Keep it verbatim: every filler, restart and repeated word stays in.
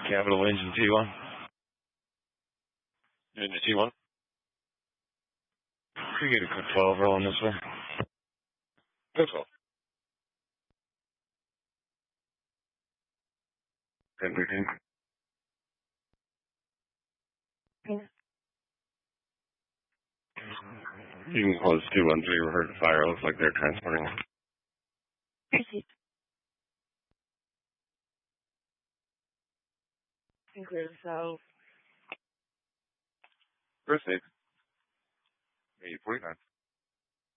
Capital Engine T one. Engine T one. Could you get a quick twelve rolling this way? Good twelve. ten thirteen. You can close two one three, we heard the fire. Looks like they're transporting. Proceed. Clear south. Proceed. eight forty-nine.